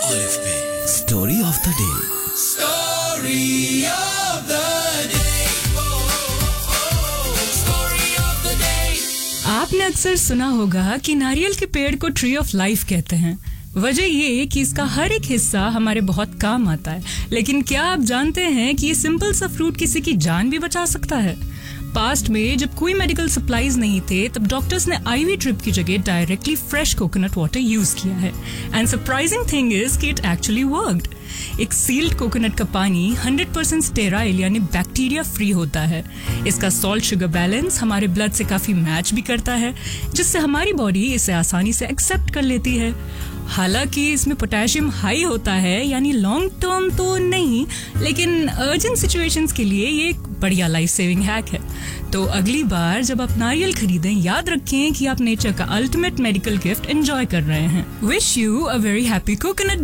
Olive पे Story of the Day. Story of the day. Story of the day. आपने अक्सर सुना होगा कि नारियल के पेड़ को ट्री ऑफ लाइफ कहते हैं। वजह ये कि इसका हर एक हिस्सा हमारे बहुत काम आता है। लेकिन क्या आप जानते हैं कि ये सिंपल सा फ्रूट किसी की जान भी बचा सकता है? पास्ट में जब कोई मेडिकल सप्लाईज नहीं थे तब डॉक्टर्स ने आईवी ड्रिप की जगह directly fresh coconut water use किया है। एंड सरप्राइजिंग थिंग इज कि इट एक्चुअली वर्कड। एक सील्ड कोकोनट का पानी 100% स्टेराइल यानी बैक्टीरिया फ्री होता है। इसका सॉल्ट शुगर बैलेंस हमारे ब्लड से काफी मैच भी करता है, जिससे हमारी बॉडी इसे आसानी से एक्सेप्ट कर लेती है। हालांकि इसमें पोटेशियम हाई होता है, यानी लॉन्ग टर्म तो नहीं, लेकिन अर्जेंट सिचुएशंस के लिए ये एक बढ़िया लाइफ सेविंग हैक है। तो अगली बार जब आप नारियल खरीदें, याद रखें कि आप नेचर का अल्टीमेट मेडिकल गिफ्ट एंजॉय कर रहे हैं। Wish you a very happy coconut